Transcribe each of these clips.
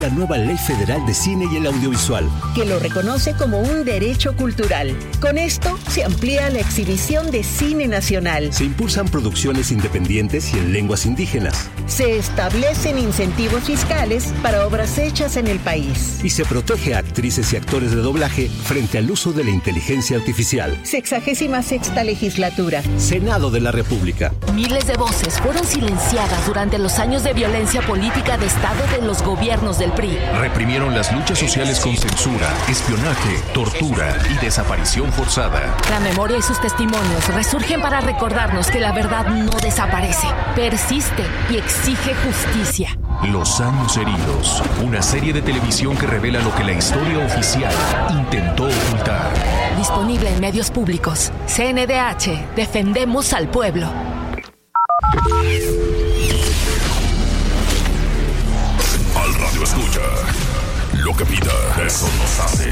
La nueva Ley Federal de Cine y el Audiovisual, que lo reconoce como un derecho cultural. Con esto se amplía la exhibición de cine nacional. Se impulsan producciones independientes y en lenguas indígenas. Se establecen incentivos fiscales para obras hechas en el país. Y se protege a actrices y actores de doblaje frente al uso de la inteligencia artificial. 66ª legislatura. Senado de la República. Miles de voces fueron silenciadas durante los años de violencia política de Estado de los gobiernos del PRI. Reprimieron las luchas sociales con censura, espionaje, tortura y desaparición forzada. La memoria y sus testimonios resurgen para recordarnos que la verdad no desaparece, persiste y exige justicia. Los años heridos, una serie de televisión que revela lo que la historia oficial intentó ocultar. Disponible en medios públicos. CNDH, defendemos al pueblo. Al radio escucha, lo que pida, eso nos hace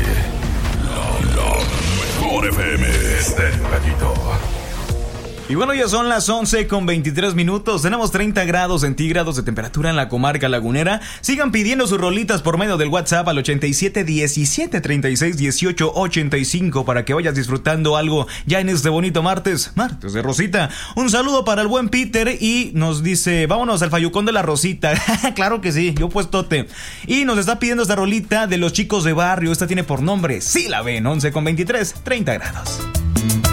la mejor FM. Gatito. Y bueno, ya son las 11:23. Tenemos 30 grados centígrados de temperatura en la comarca lagunera. Sigan pidiendo sus rolitas por medio del WhatsApp al 87 17 36 18 85 para que vayas disfrutando algo ya en este bonito martes de Rosita. Un saludo para el buen Peter y nos dice, vámonos al Fayucón de la Rosita. Claro que sí, yo puestote. Y nos está pidiendo esta rolita de los Chicos de Barrio. Esta tiene por nombre Sí la ven. 11:23, 30 grados.